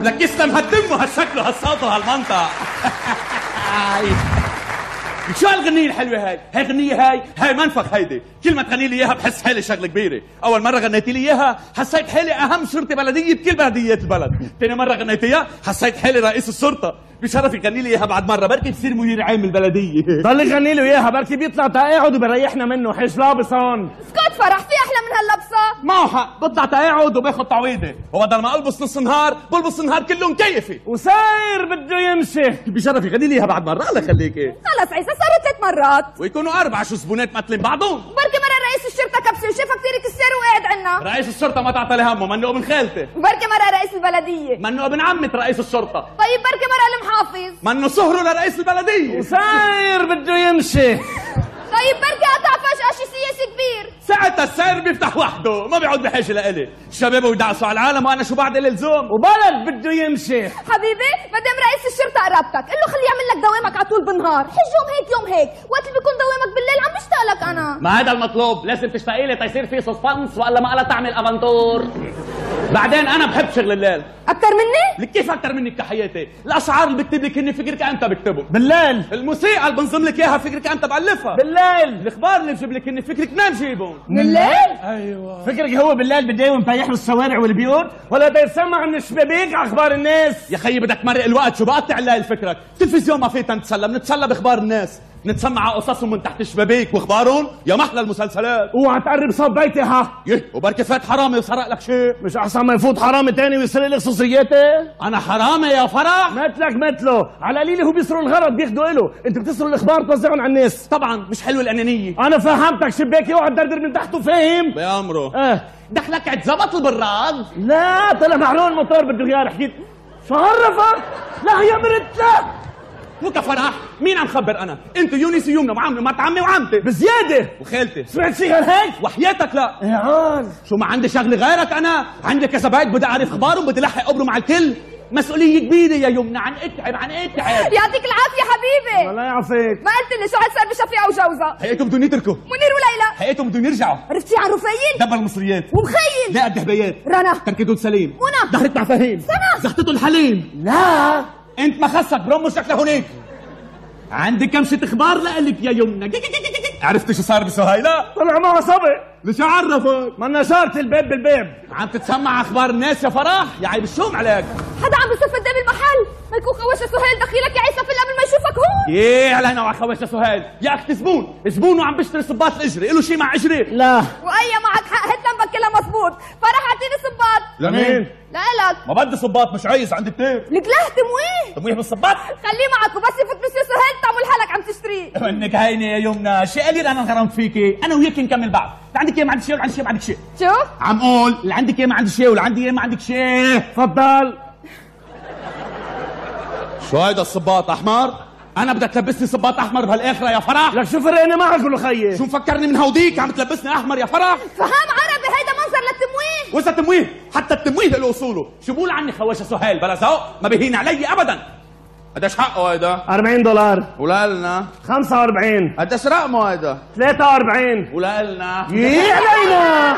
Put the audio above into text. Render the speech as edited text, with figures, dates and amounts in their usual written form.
لك يسلم هالدم وهالشكل وهالصوت وهالمنطق. شو هالغنية الحلوة هاي؟ هاي غنية هاي منفخ هيدي، كل ما تغني لي اياها بحس حالي شغلة كبيرة، أول مرة غنيتي لي اياها حسيت حالي أهم شرطة بلدية بكل بلديات البلد، ثاني مرة غنيتيها حسيت حالي رئيس الشرطة، بشرف يغني لي اياها بعد مرة، بركي بصير مدير عام البلدية. ضل يغني له اياها بركي بيطلع تقاعد وبريحنا منه، حيش لابس هون. اسكت فرح، في أحلى من هاللبسة؟ معه حق، بطلع تقاعد وباخد تعويضة، وبدل ما ألبس نص نهار بلبس النهار كله مكيفة. وساير بده يمشي. بشرف يغني لي اياها بعد مرة، الله يخليكي. خلص عيسى صارت 3 مرات. ويكونوا 4 شو زبونات مقتلين بعضهم. بركي مرة رئيس الشرطة كبسة وشافها كثير كسر وقعد عنا. رئيس الشرطة ما تعطى لي همه، منه ابن خالتي. بركي مرة رئيس البلدية. منه ابن عمة رئيس الشرطة. طيب بركي مرة المحافظ. منه صهره لرئيس البلدية. وساير بده يمشي. طيب بركي قطع فجأة شي سياسي كبير. ساعتها السير بيفتح وحده، ما بيعود بحاجة لإلي. الشباب بيدعسوا على العالم وأنا شو بعد إلي لزوم. وبلد بده يمشي. حبيبي مدام رئيس الشرطة قربتك، قل له خليه يعمل لك دوامك على طول بالنهار، حج يوم هيك يوم هيك، وقت اللي بيكون دوامك بالليل عم بشتاق لك أنا. ما هذا المطلوب، لازم تشتاقي لي تيصير في سسبنس والا ما قالها تعمل افنتور. بعدين انا بحب شغل الليل. أكتر مني؟ لك كيف أكتر منك كحياتي؟ الأشعار اللي بكتب لك هن فكرك أنت بكتبهم. بالليل. الموسيقى اللي بنظم لك إياها فكرك أنت بألفها. بالليل. الأخبار اللي بجيب لك هن فكرك نام جيبهم. من الليل؟ أيوه. فكرك هو بالليل بده يوم يطيح له الشوارع والبيوت ولا بده يسمع من الشبابيك اخبار الناس؟ يا خيي بدك مرق الوقت، شو بقطع الليل فكرك؟ التلفزيون ما فيه نتسلى، بنتسلى باخبار الناس، نتسمع على قصصهم من تحت الشبابيك واخبارهم يا محلى المسلسلات. اوعى تقرب صوب بيتي ها. يه وبركي فات حرامي وسرق لك شيء. مش احسن ما يفوت حرامي تاني ويسرق لي خصوصياتي؟ انا حرامي يا فرح؟ مثلك مثله، على قليله هو بيسروا الغرض بياخدوا له، انت بتسروا الاخبار توزعهم على الناس. طبعا مش حلوه الانانيه. انا فهمتك شباكي اوعى تدردر من تحته فاهم؟ بأمره. دخلك اتزبط البراد. لا طلع معلول الموتور بده غيار، حكيت شو عرفك؟ لا يا مرت لا مو كفرح، مين عم خبر انا؟ انت يونس ويمنى وعمي ومرت عمي وعمتي بزياده وخالتي. سمعت شي غير هيك؟ وحياتك لا. يا عال شو ما عندي شغله غيرك انا؟ عندي كذا بيت بدي اعرف اخبارهم، بدي لحق قبره مع الكل. مسؤوليه كبيره يا يمنى، عن اتعب عن اتعب. يعطيك العافية حبيبي. الله يعافيك. ما قلت لي شو حتصير بشفيقة وجوزها؟ حقيقتهم بدهم يتركوا. منير وليلى. حقيقتهم بدهم يرجعوا. عرفت شي عن رفيين؟ دبر المصريات. ومخيل. لا الدهبيات. رنا. تركدون سليم. منى. دخلت مع فهيم. سنة. زختته الحليم. لا انت ما خصك برمو شكله هنيك. عندي كمشة اخبار لقلك يا يمنى. عرفت شو صار بسهيلة؟ طلع معها صبي. ليش عرفك؟ ما نشرت الباب بالباب. عم تتسمع اخبار الناس يا فرح؟ يا عيب الشوم عليك. حدا عم بيصف قدام المحل، ما يكون خوشة سهيل دخيلك يا عيسى في قبل ما يشوفك هون. ايه علينا وعلى خواشة سهيل، يا اختي زبون وعم بيشتري صباط الاجري، له شي مع اجري؟ لا وأي معك حق، هات لمبك كلها مزبوط، فرح اعطيني صباط. لمين؟ لإلك. ما بدي صباط، مش عايز، عندي كتير. لك لا تمويه. تمويه بالصباط؟ خليه معك وبس يفوت مسيو سهيل تعمل حالك عم تشتريه. انك هينه يا يمنى، شي قليل انا انغرمت فيكي، انا وياك نكمل بعض، اللي عندك اياه ما عندك شيء واللي عندك شيء ما عندك شيء. شو؟ عم قول اللي عندك اياه ما عندك شيء واللي عندي اياه ما عندك شيء. تفضل. شو هيدا الصباط احمر؟ انا بدك تلبسني صباط احمر بهالاخره يا فرح؟ لك شو فرقني معك ولا خيي؟ شو مفكرني من هوديك عم تلبسني احمر يا فرح؟ فهم عربي، هيدا منظر للتمويه. وإذا تمويه، حتى التمويه له اصوله، شو بقول عني خواشة سهيل بلا ذوق، ما بهين علي ابدا. قديش حقه هيدا؟ $40. ولا لنا 45. قديش رقمه هيدا؟ 43. ولا لنا يي علينا.